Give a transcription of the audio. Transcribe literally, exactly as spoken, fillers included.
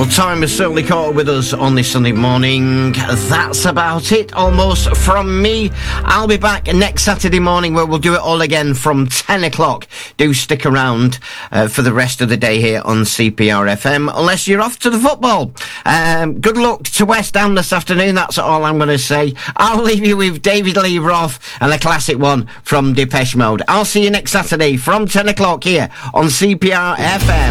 Well, time has certainly caught up with us on this Sunday morning. That's about it, almost, from me. I'll be back next Saturday morning where we'll do it all again from ten o'clock. Do stick around uh, for the rest of the day here on C P R F M, unless you're off to the football. Um, good luck to West Ham this afternoon, that's all I'm going to say. I'll leave you with David Lee Roth and a classic one from Depeche Mode. I'll see you next Saturday from ten o'clock here on C P R F M.